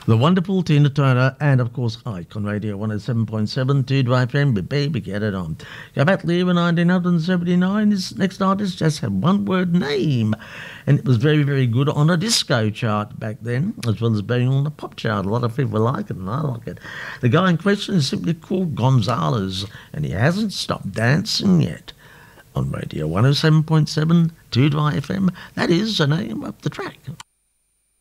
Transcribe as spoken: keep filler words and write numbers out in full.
The wonderful Tina Turner, and of course Ike on Radio one oh seven point seven, two Drive F M, but baby, get it on. Go back later in nineteen seventy-nine, this next artist just had one word name, and it was very, very good on a disco chart back then, as well as being on the pop chart. A lot of people like it, and I like it. The guy in question is simply called Gonzalez, and he hasn't stopped dancing yet. On Radio one oh seven point seven, two Drive F M, that is the name of the track.